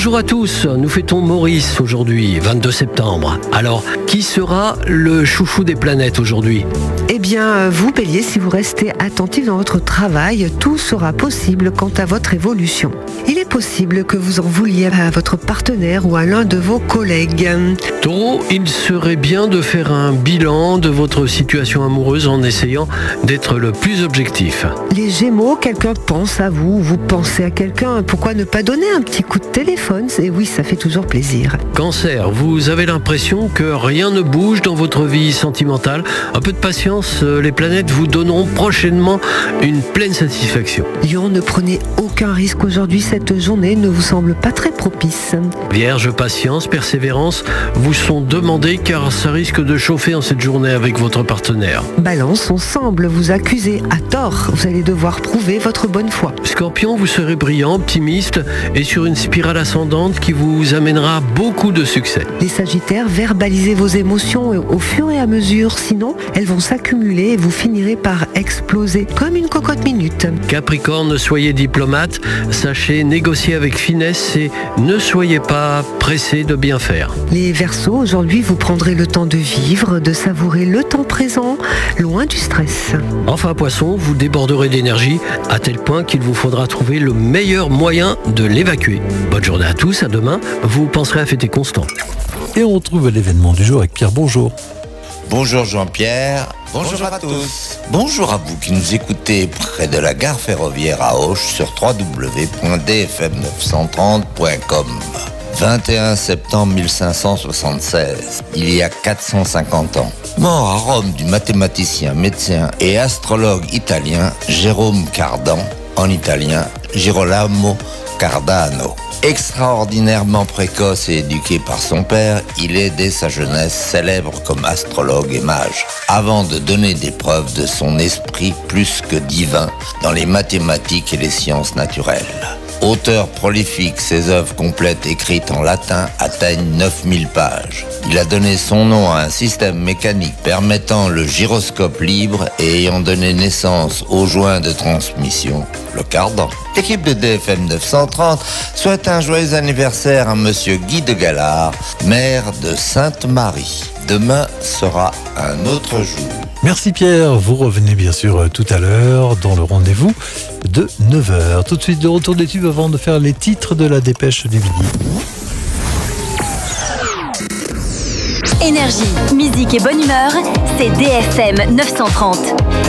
Bonjour à tous, nous fêtons Maurice aujourd'hui, 22 septembre. Alors, qui sera le chouchou des planètes aujourd'hui ? Eh bien, vous, Bélier, si vous restez attentif dans votre travail, tout sera possible quant à votre évolution. Il est possible que vous en vouliez à votre partenaire ou à l'un de vos collègues. Taureau, il serait bien de faire un bilan de votre situation amoureuse en essayant d'être le plus objectif. Les Gémeaux, quelqu'un pense à vous, vous pensez à quelqu'un, pourquoi ne pas donner un petit coup de téléphone ? Et oui, ça fait toujours plaisir. Cancer, vous avez l'impression que rien ne bouge dans votre vie sentimentale. Un peu de patience, les planètes vous donneront prochainement une pleine satisfaction. Lion, ne prenez aucun risque aujourd'hui, cette journée ne vous semble pas très propice. Vierge, patience, persévérance vous sont demandées car ça risque de chauffer en cette journée avec votre partenaire. Balance, on semble vous accuser à tort, vous allez devoir prouver votre bonne foi. Scorpion, vous serez brillant, optimiste et sur une spirale ascendante qui vous amènera beaucoup de succès. Les Sagittaires, verbalisez vos émotions au fur et à mesure, sinon elles vont s'accumuler et vous finirez par exploser comme une cocotte minute. Capricorne, soyez diplomate, sachez négocier avec finesse et ne soyez pas pressé de bien faire. Les Verseaux, aujourd'hui vous prendrez le temps de vivre, de savourer le temps présent, loin du stress. Enfin Poisson, vous déborderez d'énergie à tel point qu'il vous faudra trouver le meilleur moyen de l'évacuer. Bonne journée à tous, à demain, vous penserez à fêter Constant. Et on retrouve l'événement du jour avec Pierre. Bonjour. Bonjour Jean-Pierre, bonjour à tous. Bonjour à vous qui nous écoutez près de la gare ferroviaire à Auch sur www.dfm930.com. 21 septembre 1576, il y a 450 ans. Mort à Rome du mathématicien, médecin et astrologue italien Jérôme Cardan, en italien Girolamo Cardano. Extraordinairement précoce et éduqué par son père, il est dès sa jeunesse célèbre comme astrologue et mage, avant de donner des preuves de son esprit plus que divin dans les mathématiques et les sciences naturelles. Auteur prolifique, ses œuvres complètes écrites en latin atteignent 9000 pages. Il a donné son nom à un système mécanique permettant le gyroscope libre et ayant donné naissance au joint de transmission, le cardan. L'équipe de DFM 930 souhaite un joyeux anniversaire à Monsieur Guy de Galard, maire de Sainte-Marie. Demain sera un autre jour. Merci Pierre, vous revenez bien sûr tout à l'heure dans le rendez-vous de 9h. Tout de suite de retour des tubes avant de faire les titres de la dépêche du midi. Énergie, musique et bonne humeur, c'est DFM 930.